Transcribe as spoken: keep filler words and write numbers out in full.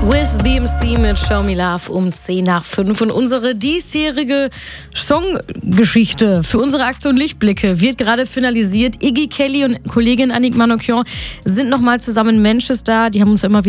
With D M C mit Show Me Love um zehn nach fünf. Und unsere diesjährige Songgeschichte für unsere Aktion Lichtblicke wird gerade finalisiert. Iggy Kelly und Kollegin Annick Manoukian sind nochmal zusammen in Manchester. Die haben uns immer wieder